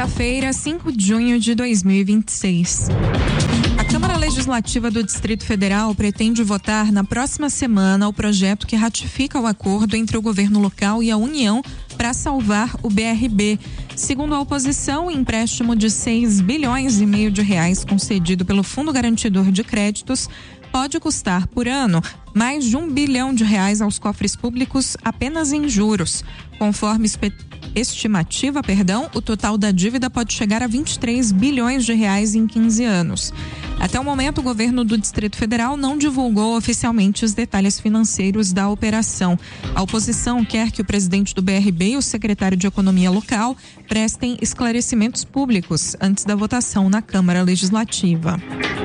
Sexta-feira, 5 de junho de 2026. A Câmara Legislativa do Distrito Federal pretende votar na próxima semana o projeto que ratifica o acordo entre o governo local e a União para salvar o BRB. Segundo a oposição, o empréstimo de 6 bilhões e meio de reais concedido pelo Fundo Garantidor de Créditos pode custar por ano mais de R$1 bilhão aos cofres públicos apenas em juros. Conforme estimativa, o total da dívida pode chegar a 23 bilhões de reais em 15 anos. Até o momento, o governo do Distrito Federal não divulgou oficialmente os detalhes financeiros da operação. A oposição quer que o presidente do BRB e o secretário de Economia local prestem esclarecimentos públicos antes da votação na Câmara Legislativa.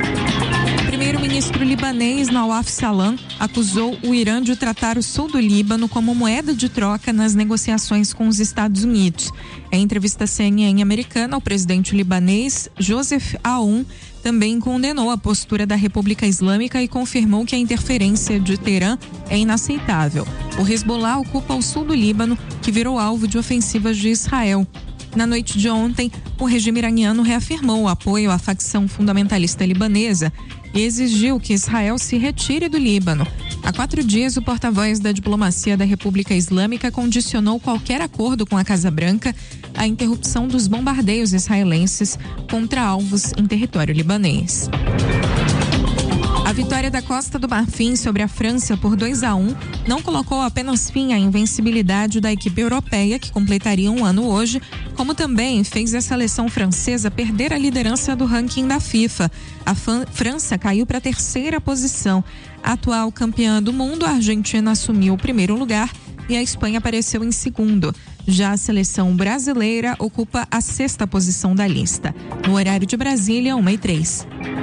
O primeiro-ministro libanês Nawaf Salam acusou o Irã de tratar o sul do Líbano como moeda de troca nas negociações com os Estados Unidos. Em entrevista à CNN americana, o presidente libanês Joseph Aoun também condenou a postura da República Islâmica e confirmou que a interferência de Teherã é inaceitável. O Hezbollah ocupa o sul do Líbano, que virou alvo de ofensivas de Israel. Na noite de ontem, o regime iraniano reafirmou o apoio à facção fundamentalista libanesa e exigiu que Israel se retire do Líbano. Há 4 dias, o porta-voz da diplomacia da República Islâmica condicionou qualquer acordo com a Casa Branca à interrupção dos bombardeios israelenses contra alvos em território libanês. A vitória da Costa do Marfim sobre a França por 2-1 não colocou apenas fim à invencibilidade da equipe europeia, que completaria um ano hoje, como também fez a seleção francesa perder a liderança do ranking da FIFA. A França caiu para a 3ª posição. A atual campeã do mundo, a Argentina, assumiu o 1º lugar e a Espanha apareceu em 2º. Já a seleção brasileira ocupa a 6ª posição da lista. No horário de Brasília, 1h03.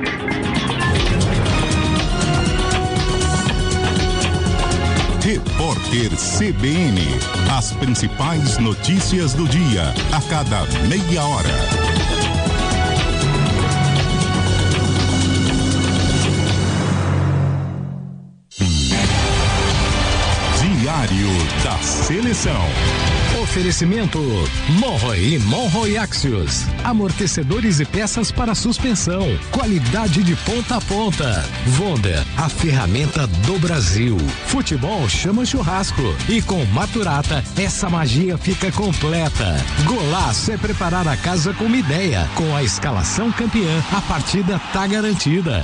Repórter CBN. As principais notícias do dia, a cada meia hora. Diário da Seleção. Oferecimento Monroe e Monroe Axios. Amortecedores e peças para suspensão. Qualidade de ponta a ponta. Wonder, a ferramenta do Brasil. Futebol chama churrasco. E com Maturata, essa magia fica completa. Golaço é preparar a casa com uma ideia. Com a escalação campeã, a partida tá garantida.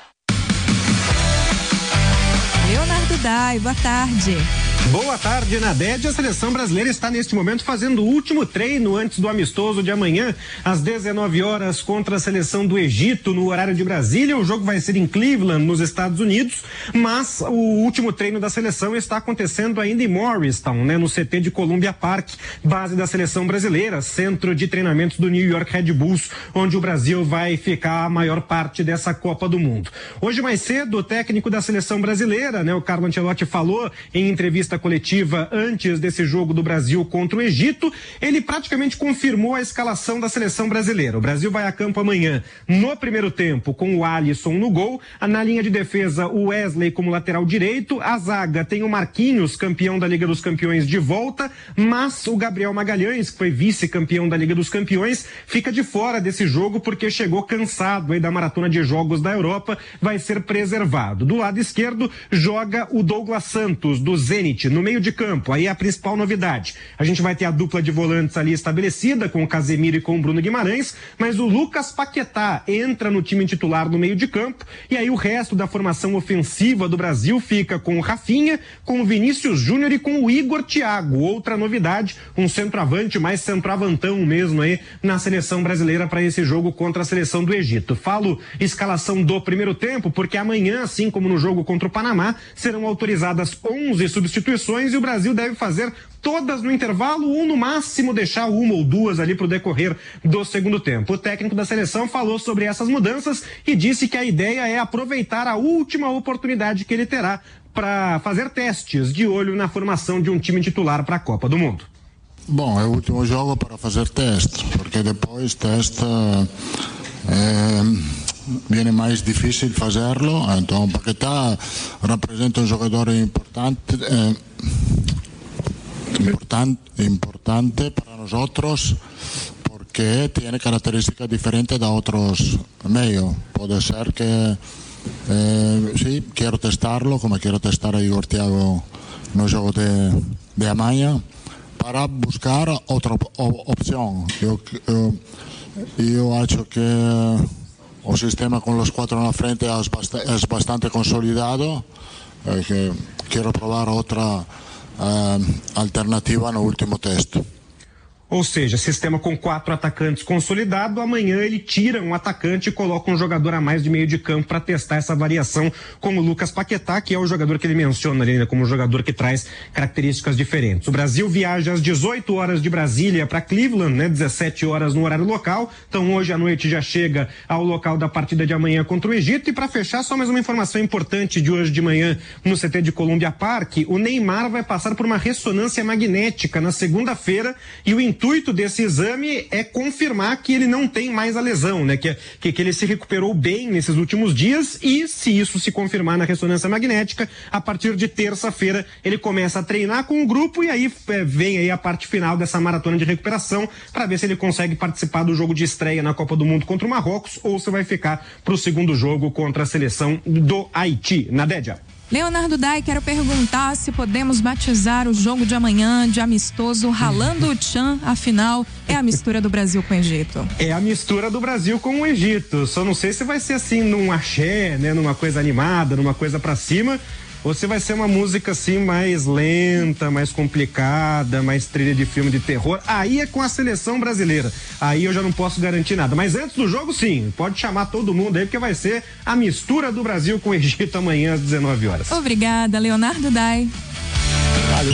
Leonardo Dai, boa tarde. Boa tarde, Nadede. A seleção brasileira está neste momento fazendo o último treino antes do amistoso de amanhã, às 19 horas, contra a seleção do Egito, no horário de Brasília. O jogo vai ser em Cleveland, nos Estados Unidos, mas o último treino da seleção está acontecendo ainda em Morristown, no CT de Columbia Park, base da seleção brasileira, centro de treinamentos do New York Red Bulls, onde o Brasil vai ficar a maior parte dessa Copa do Mundo. Hoje mais cedo, o técnico da seleção brasileira, o Carlo Ancelotti, falou em entrevista coletiva antes desse jogo do Brasil contra o Egito. Ele praticamente confirmou a escalação da seleção brasileira. O Brasil vai a campo amanhã no primeiro tempo com o Alisson no gol, na linha de defesa o Wesley como lateral direito, a zaga tem o Marquinhos, campeão da Liga dos Campeões, de volta, mas o Gabriel Magalhães, que foi vice-campeão da Liga dos Campeões, fica de fora desse jogo porque chegou cansado aí da maratona de jogos da Europa, vai ser preservado. Do lado esquerdo joga o Douglas Santos, do Zenit, no meio de campo. Aí é a principal novidade. A gente vai ter a dupla de volantes ali estabelecida, com o Casemiro e com o Bruno Guimarães, mas o Lucas Paquetá entra no time titular no meio de campo, e aí o resto da formação ofensiva do Brasil fica com o Rafinha, com o Vinícius Júnior e com o Igor Thiago. Outra novidade, um centroavante, mais centroavantão mesmo aí na seleção brasileira para esse jogo contra a seleção do Egito. Falo escalação do primeiro tempo, porque amanhã, assim como no jogo contra o Panamá, serão autorizadas 11 substituições e o Brasil deve fazer todas no intervalo ou no máximo deixar uma ou duas ali para o decorrer do segundo tempo. O técnico da seleção falou sobre essas mudanças e disse que a ideia é aproveitar a última oportunidade que ele terá para fazer testes de olho na formação de um time titular para a Copa do Mundo. Bom, é o último jogo para fazer teste, porque depois teste viene mais difícil fazerlo. Então Paquetá representa um jogador importante para nós, porque que tiene características diferentes de otros medios. Puede ser que sí, quiero testarlo, como quiero testar a Igor Thiago no juego de Amaña, para buscar otra opción. Yo acho que el sistema con los 4 en la frente es bastante consolidado. Que quiero provar outra alternativa no último teste. Ou seja, sistema com 4 atacantes consolidado, amanhã ele tira um atacante e coloca um jogador a mais de meio de campo para testar essa variação com o Lucas Paquetá, que é o jogador que ele menciona ali, né, como um jogador que traz características diferentes. O Brasil viaja às 18 horas de Brasília para Cleveland, né, 17 horas no horário local, então hoje à noite já chega ao local da partida de amanhã contra o Egito. E para fechar, só mais uma informação importante de hoje de manhã no CT de Columbia Park: o Neymar vai passar por uma ressonância magnética na segunda-feira, e o intuito desse exame é confirmar que ele não tem mais a lesão, né? Que ele se recuperou bem nesses últimos dias, e se isso se confirmar na ressonância magnética, a partir de terça-feira ele começa a treinar com o grupo, e aí vem aí a parte final dessa maratona de recuperação para ver se ele consegue participar do jogo de estreia na Copa do Mundo contra o Marrocos, ou se vai ficar para o segundo jogo contra a seleção do Haiti. Nadédia. Leonardo Dai, quero perguntar se podemos batizar o jogo de amanhã de amistoso Ralando o Tchan, afinal é a mistura do Brasil com o Egito. É a mistura do Brasil com o Egito, só não sei se vai ser assim num axé, né, numa coisa animada, numa coisa pra cima, ou se vai ser uma música assim mais lenta, mais complicada, mais trilha de filme de terror. Aí é com a seleção brasileira, aí eu já não posso garantir nada, mas antes do jogo sim, pode chamar todo mundo aí, porque vai ser a mistura do Brasil com o Egito amanhã às 19 horas. Obrigada, Leonardo Dai. Valeu.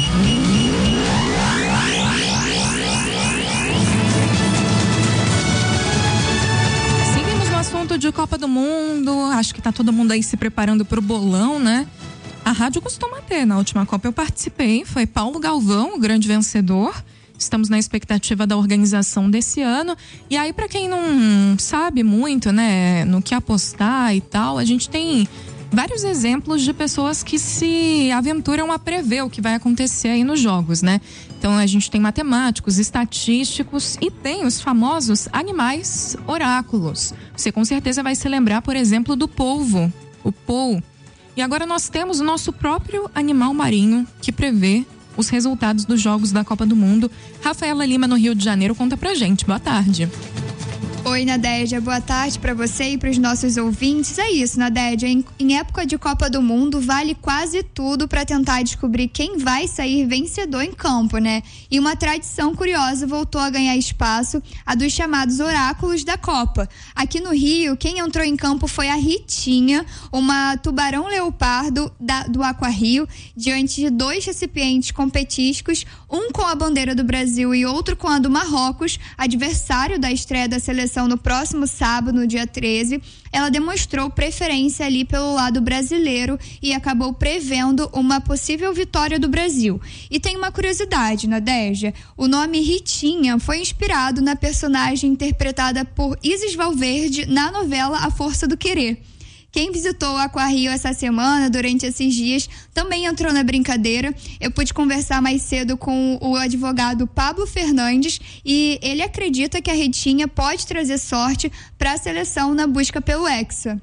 Seguimos no assunto de Copa do Mundo, acho que tá todo mundo aí se preparando pro bolão, né? A rádio costuma ter, na última Copa eu participei, foi Paulo Galvão, o grande vencedor. Estamos na expectativa da organização desse ano. E aí, para quem não sabe muito, né, no que apostar e tal, a gente tem vários exemplos de pessoas que se aventuram a prever o que vai acontecer aí nos jogos, né? Então a gente tem matemáticos, estatísticos e tem os famosos animais oráculos. Você com certeza vai se lembrar, por exemplo, do polvo, o pou. E agora nós temos o nosso próprio animal marinho que prevê os resultados dos jogos da Copa do Mundo. Rafaela Lima, no Rio de Janeiro, conta pra gente. Boa tarde. Oi, Nadédia, boa tarde para você e para os nossos ouvintes. É isso, Nadédia, em época de Copa do Mundo vale quase tudo para tentar descobrir quem vai sair vencedor em campo, né? E uma tradição curiosa voltou a ganhar espaço, a dos chamados oráculos da Copa. Aqui no Rio, quem entrou em campo foi a Ritinha, uma tubarão leopardo do Aquarrio, diante de 2 recipientes competísticos, um com a bandeira do Brasil e outro com a do Marrocos, adversário da estreia da seleção no próximo sábado, no dia 13, ela demonstrou preferência ali pelo lado brasileiro e acabou prevendo uma possível vitória do Brasil. E tem uma curiosidade, Nadégia, o nome Ritinha foi inspirado na personagem interpretada por Isis Valverde na novela A Força do Querer. Quem visitou o Aquarrio essa semana, durante esses dias, também entrou na brincadeira. Eu pude conversar mais cedo com o advogado Pablo Fernandes e ele acredita que a Ritinha pode trazer sorte para a seleção na busca pelo Hexa.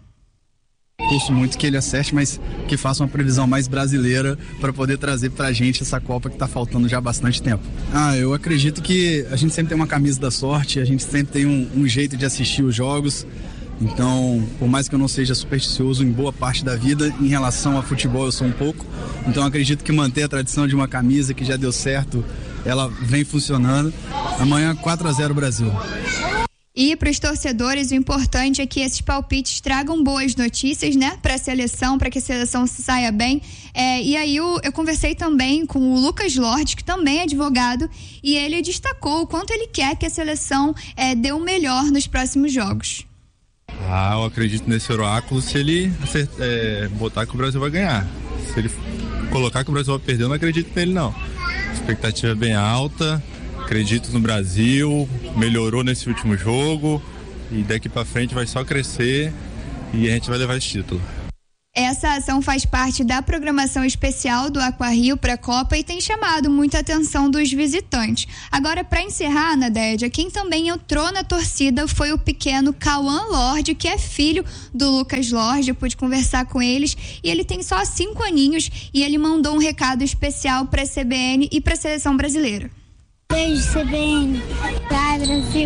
Torço muito que ele acerte, mas que faça uma previsão mais brasileira para poder trazer pra gente essa Copa que tá faltando já há bastante tempo. Eu acredito que a gente sempre tem uma camisa da sorte, a gente sempre tem um jeito de assistir os jogos. Então, por mais que eu não seja supersticioso em boa parte da vida, em relação a futebol eu sou um pouco. Então acredito que manter a tradição de uma camisa que já deu certo, ela vem funcionando. Amanhã 4-0 Brasil. E para os torcedores, o importante é que esses palpites tragam boas notícias, né, para a seleção, para que a seleção se saia bem. E aí eu conversei também com o Lucas Lorde, que também é advogado, e ele destacou o quanto ele quer que a seleção dê o melhor nos próximos jogos. Eu acredito nesse oráculo se ele botar que o Brasil vai ganhar. Se ele colocar que o Brasil vai perder, eu não acredito nele, não. A expectativa é bem alta, acredito no Brasil, melhorou nesse último jogo e daqui pra frente vai só crescer e a gente vai levar esse título. Essa ação faz parte da programação especial do Aquarrio para a Copa e tem chamado muita atenção dos visitantes. Agora, para encerrar, Nadédia, quem também entrou na torcida foi o pequeno Cauã Lorde, que é filho do Lucas Lorde. Eu pude conversar com eles e ele tem só 5 aninhos e ele mandou um recado especial para a CBN e para a seleção brasileira. Beijo, CBN. Vai, Brasil.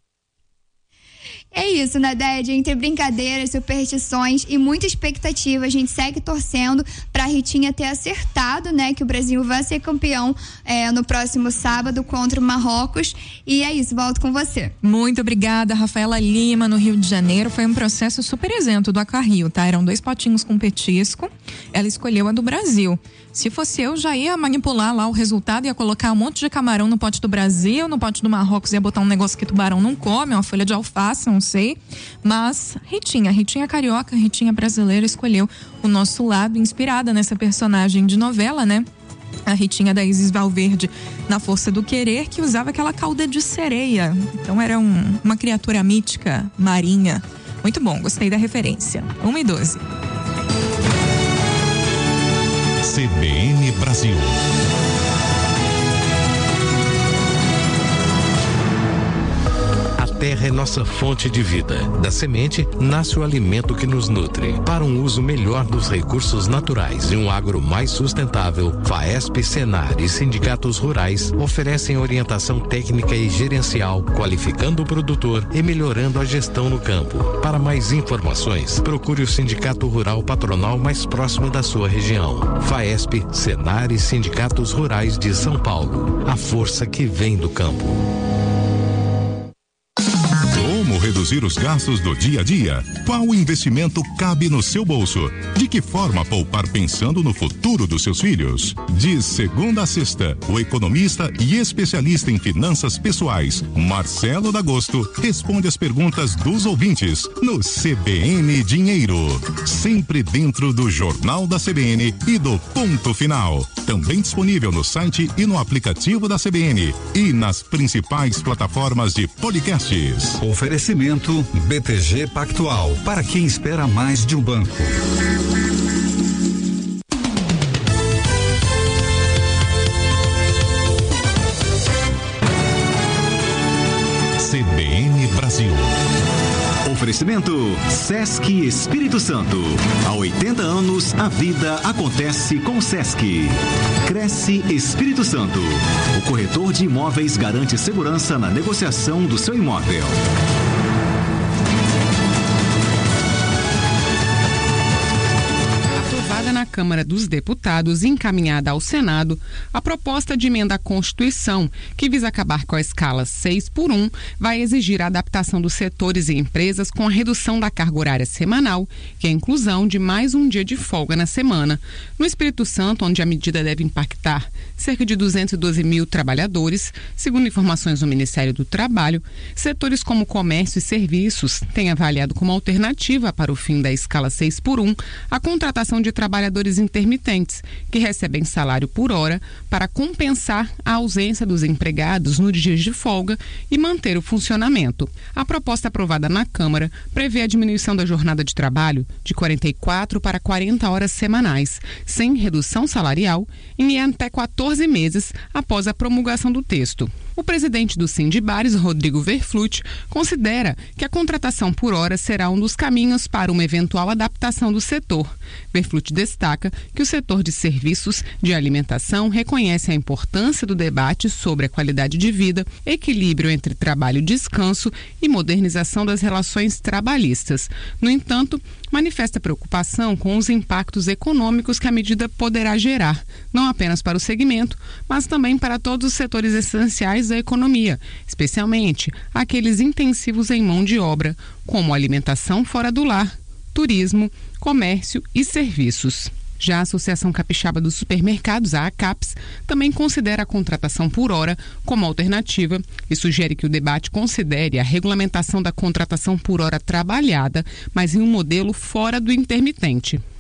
É isso, Nadédia, entre brincadeiras, superstições e muita expectativa, a gente segue torcendo pra Ritinha ter acertado, né, que o Brasil vai ser campeão no próximo sábado contra o Marrocos. E é isso, volto com você. Muito obrigada, Rafaela Lima, no Rio de Janeiro. Foi um processo super isento do Aquarrio, tá? Eram 2 potinhos com petisco, ela escolheu a do Brasil. Se fosse eu, já ia manipular lá o resultado, ia colocar um monte de camarão no pote do Brasil, no pote do Marrocos ia botar um negócio que tubarão não come, uma folha de alface, não sei. Mas Ritinha carioca, Ritinha brasileira, escolheu o nosso lado, inspirada nessa personagem de novela, né? A Ritinha da Isis Valverde na Força do Querer, que usava aquela cauda de sereia. Então era uma criatura mítica, marinha. Muito bom, gostei da referência. 1:12. CBN Brasil. A terra é nossa fonte de vida. Da semente nasce o alimento que nos nutre. Para um uso melhor dos recursos naturais e um agro mais sustentável, FAESP, Senar e sindicatos rurais oferecem orientação técnica e gerencial, qualificando o produtor e melhorando a gestão no campo. Para mais informações, procure o Sindicato Rural Patronal mais próximo da sua região. FAESP, Senar e sindicatos rurais de São Paulo. A força que vem do campo. Como reduzir os gastos do dia a dia? Qual investimento cabe no seu bolso? De que forma poupar pensando no futuro dos seus filhos? De segunda a sexta, o economista e especialista em finanças pessoais, Marcelo D'Agosto, responde as perguntas dos ouvintes no CBN Dinheiro. Sempre dentro do Jornal da CBN e do Ponto Final. Também disponível no site e no aplicativo da CBN e nas principais plataformas de podcasts. Oferecimento BTG Pactual, para quem espera mais de um banco. CBN Brasil. Oferecimento Sesc Espírito Santo. Há 80 anos, a vida acontece com o Sesc. Cresce Espírito Santo. O corretor de imóveis garante segurança na negociação do seu imóvel. Na Câmara dos Deputados e encaminhada ao Senado, a proposta de emenda à Constituição, que visa acabar com a escala 6x1, vai exigir a adaptação dos setores e empresas com a redução da carga horária semanal, que é a inclusão de mais um dia de folga na semana. No Espírito Santo, onde a medida deve impactar cerca de 212 mil trabalhadores, segundo informações do Ministério do Trabalho, setores como comércio e serviços têm avaliado como alternativa para o fim da escala 6x1 a contratação de trabalhadores intermitentes, que recebem salário por hora para compensar a ausência dos empregados nos dias de folga e manter o funcionamento. A proposta aprovada na Câmara prevê a diminuição da jornada de trabalho de 44 para 40 horas semanais, sem redução salarial, em até 14 meses após a promulgação do texto. O presidente do Sindibares, Rodrigo Verflutti, considera que a contratação por hora será um dos caminhos para uma eventual adaptação do setor. Verflutti destaca que o setor de serviços de alimentação reconhece a importância do debate sobre a qualidade de vida, equilíbrio entre trabalho e descanso e modernização das relações trabalhistas. No entanto, manifesta preocupação com os impactos econômicos que a medida poderá gerar, não apenas para o segmento, mas também para todos os setores essenciais da economia, especialmente aqueles intensivos em mão de obra, como alimentação fora do lar, turismo, comércio e serviços. Já a Associação Capixaba dos Supermercados, a ACAPS, também considera a contratação por hora como alternativa e sugere que o debate considere a regulamentação da contratação por hora trabalhada, mas em um modelo fora do intermitente.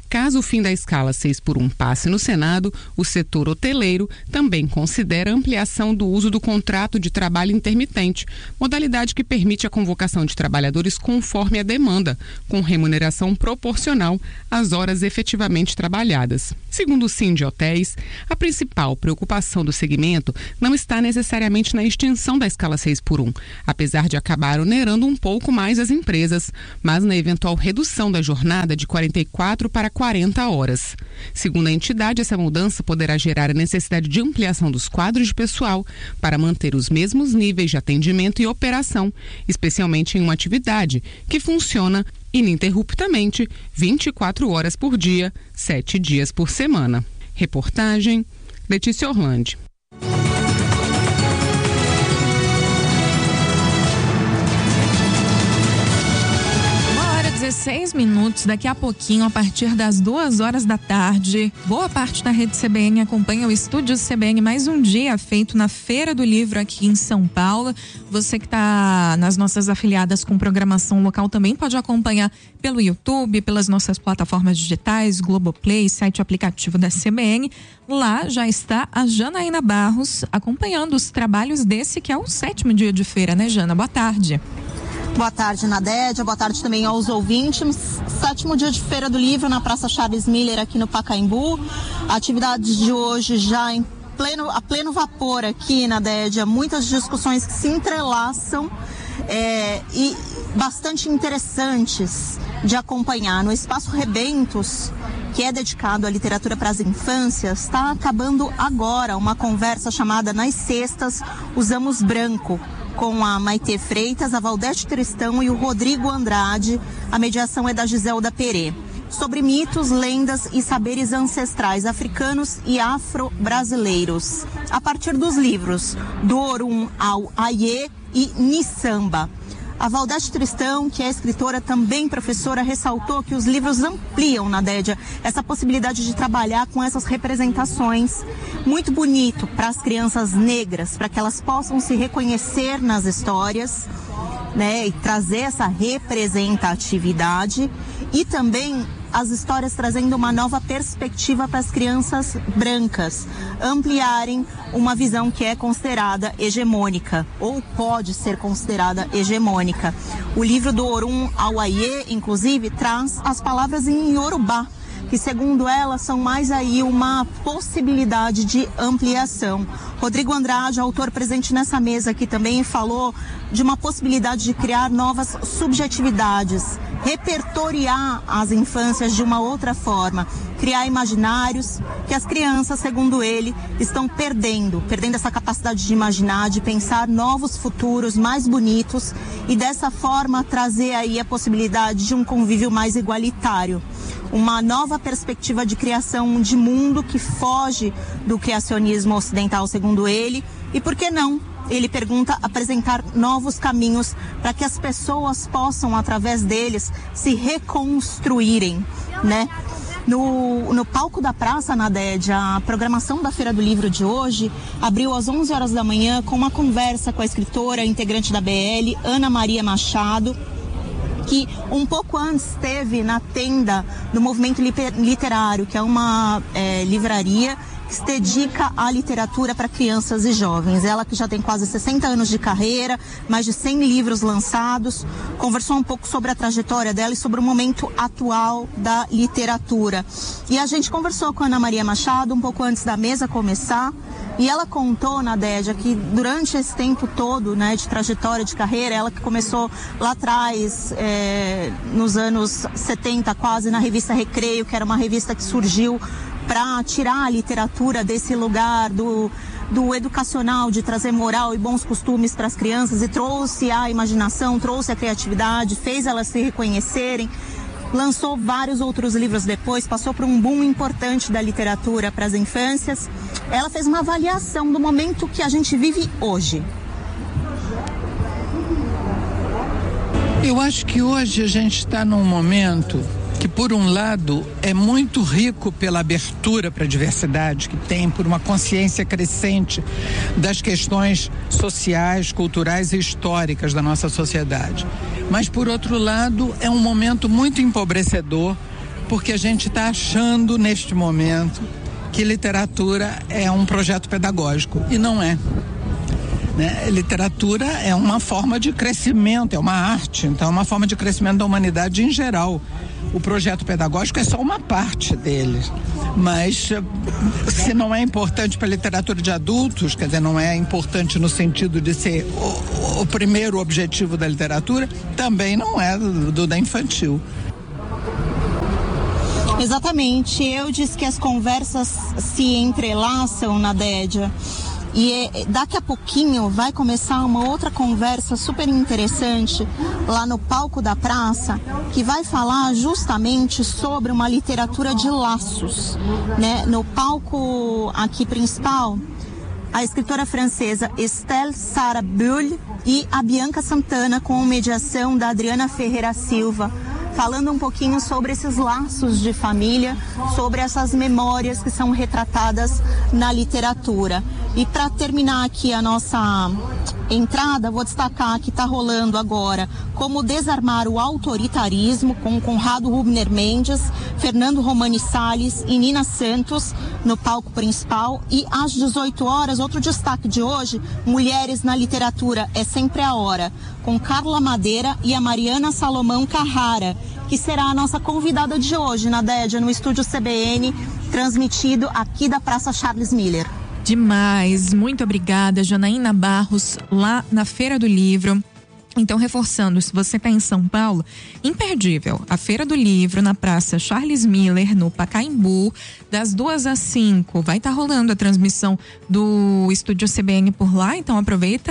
Caso o fim da escala 6x1 passe no Senado, o setor hoteleiro também considera a ampliação do uso do contrato de trabalho intermitente, modalidade que permite a convocação de trabalhadores conforme a demanda, com remuneração proporcional às horas efetivamente trabalhadas. Segundo o Sind Hotéis, a principal preocupação do segmento não está necessariamente na extinção da escala 6x1, apesar de acabar onerando um pouco mais as empresas, mas na eventual redução da jornada de 44 para 40 horas. Segundo a entidade, essa mudança poderá gerar a necessidade de ampliação dos quadros de pessoal para manter os mesmos níveis de atendimento e operação, especialmente em uma atividade que funciona ininterruptamente 24 horas por dia, 7 dias por semana. Reportagem Letícia Orlandi. 16 minutos, daqui a pouquinho, a partir das 2 da tarde, boa parte da Rede CBN acompanha o Estúdio CBN, mais um dia feito na Feira do Livro aqui em São Paulo. Você que está nas nossas afiliadas com programação local também pode acompanhar pelo YouTube, pelas nossas plataformas digitais, Globoplay, site aplicativo da CBN. Lá já está a Janaína Barros acompanhando os trabalhos desse que é o 7º dia de feira, né, Jana? Boa tarde. Boa tarde, Nadédia. Boa tarde também aos ouvintes. 7º dia de Feira do Livro na Praça Charles Miller, aqui no Pacaembu. Atividades de hoje já a pleno vapor aqui, Nadédia. Muitas discussões que se entrelaçam e bastante interessantes de acompanhar. No Espaço Rebentos, que é dedicado à literatura para as infâncias, está acabando agora uma conversa chamada Nas Sextas Usamos Branco, com a Maitê Freitas, a Valdete Tristão e o Rodrigo Andrade. A mediação é da Giselda Perê. Sobre mitos, lendas e saberes ancestrais africanos e afro-brasileiros, a partir dos livros do Orum ao Aie e Nissamba. A Valdete Tristão, que é escritora, também professora, ressaltou que os livros ampliam, Nadédia, essa possibilidade de trabalhar com essas representações. Muito bonito para as crianças negras, para que elas possam se reconhecer nas histórias, né, e trazer essa representatividade, e também as histórias trazendo uma nova perspectiva para as crianças brancas, ampliarem uma visão que é considerada hegemônica, ou pode ser considerada hegemônica. O livro do Orum ao Aie, inclusive, traz as palavras em Yorubá, que segundo ela são mais aí uma possibilidade de ampliação. Rodrigo Andrade, autor presente nessa mesa aqui também, falou de uma possibilidade de criar novas subjetividades, repertoriar as infâncias de uma outra forma, criar imaginários que as crianças, segundo ele, estão perdendo essa capacidade de imaginar, de pensar novos futuros mais bonitos e dessa forma trazer aí a possibilidade de um convívio mais igualitário. Uma nova perspectiva de criação de mundo que foge do criacionismo ocidental, segundo ele, e por que não? Ele pergunta apresentar novos caminhos para que as pessoas possam, através deles, se reconstruírem, né? No palco da praça, Nadédia, a programação da Feira do Livro de hoje abriu às 11 horas da manhã com uma conversa com a escritora, integrante da BL, Ana Maria Machado, que um pouco antes esteve na tenda do Movimento Literário, que é uma livraria que se dedica à literatura para crianças e jovens. Ela que já tem quase 60 anos de carreira, mais de 100 livros lançados, conversou um pouco sobre a trajetória dela e sobre o momento atual da literatura. E a gente conversou com a Ana Maria Machado um pouco antes da mesa começar, e ela contou, Nadédia, que durante esse tempo todo, né, de trajetória de carreira, ela que começou lá atrás, nos anos 70 quase, na revista Recreio, que era uma revista que surgiu para tirar a literatura desse lugar do educacional, de trazer moral e bons costumes para as crianças, e trouxe a imaginação, trouxe a criatividade, fez elas se reconhecerem. Lançou vários outros livros depois, passou por um boom importante da literatura para as infâncias. Ela fez uma avaliação do momento que a gente vive hoje. Eu acho que hoje a gente está num momento que, por um lado, é muito rico pela abertura para a diversidade que tem, por uma consciência crescente das questões sociais, culturais e históricas da nossa sociedade. Mas, por outro lado, é um momento muito empobrecedor porque a gente está achando neste momento que literatura é um projeto pedagógico, e não é. Né? Literatura é uma forma de crescimento, é uma arte, então é uma forma de crescimento da humanidade em geral. O projeto pedagógico é só uma parte dele, mas se não é importante para a literatura de adultos, quer dizer, não é importante no sentido de ser o primeiro objetivo da literatura, também não é da infantil. Exatamente, eu disse que as conversas se entrelaçam, Nadédia. E daqui a pouquinho vai começar uma outra conversa super interessante lá no palco da praça, que vai falar justamente sobre uma literatura de laços, né? No palco aqui principal, a escritora francesa Estelle Sara Bull e a Bianca Santana, com mediação da Adriana Ferreira Silva, falando um pouquinho sobre esses laços de família, sobre essas memórias que são retratadas na literatura. E para terminar aqui a nossa entrada, vou destacar que está rolando agora Como Desarmar o Autoritarismo, com Conrado Rubner Mendes, Fernando Romani Salles e Nina Santos no palco principal. E às 18 horas, outro destaque de hoje, Mulheres na Literatura é Sempre a Hora, com Carla Madeira e a Mariana Salomão Carrara, que será a nossa convidada de hoje, Nadédia, no estúdio CBN, transmitido aqui da Praça Charles Miller. Demais, muito obrigada, Janaína Barros, lá na Feira do Livro. Então, reforçando, se você está em São Paulo, imperdível, a Feira do Livro na Praça Charles Miller, no Pacaembu, das 2 às 5. Vai estar rolando a transmissão do Estúdio CBN por lá, então aproveita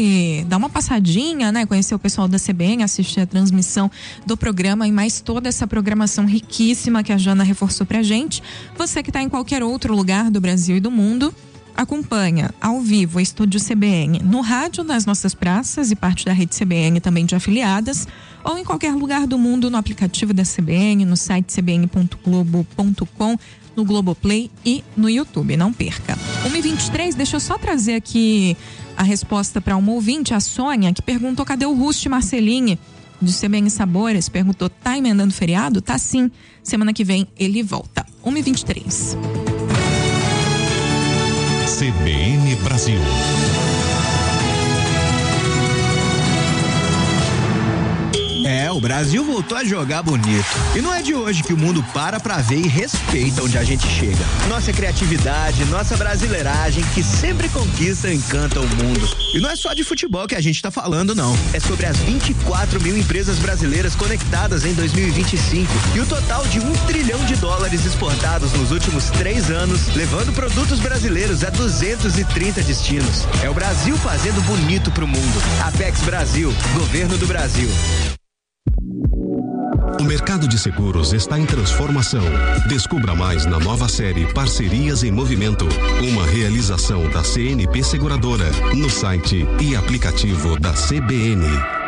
e dá uma passadinha, né? Conhecer o pessoal da CBN, assistir a transmissão do programa e mais toda essa programação riquíssima que a Jana reforçou pra gente. Você que está em qualquer outro lugar do Brasil e do mundo, acompanha ao vivo o Estúdio CBN no rádio das nossas praças e parte da rede CBN também de afiliadas, ou em qualquer lugar do mundo no aplicativo da CBN, no site cbn.globo.com, no Globoplay e no YouTube. Não perca. 1h23, deixa eu só trazer aqui a resposta para uma ouvinte, a Sônia, que perguntou cadê o Rusti Marcelini do CBN Sabores, perguntou, tá emendando feriado? Tá sim, semana que vem ele volta. 1h23. CBN Brasil. O Brasil voltou a jogar bonito. E não é de hoje que o mundo para pra ver e respeita onde a gente chega. Nossa criatividade, nossa brasileiragem, que sempre conquista e encanta o mundo. E não é só de futebol que a gente tá falando, não. É sobre as 24 mil empresas brasileiras conectadas em 2025 e o total de $1 trilhão exportados nos últimos 3 anos, levando produtos brasileiros a 230 destinos. É o Brasil fazendo bonito pro mundo. Apex Brasil, Governo do Brasil. O mercado de seguros está em transformação. Descubra mais na nova série Parcerias em Movimento, uma realização da CNP Seguradora, no site e aplicativo da CBN.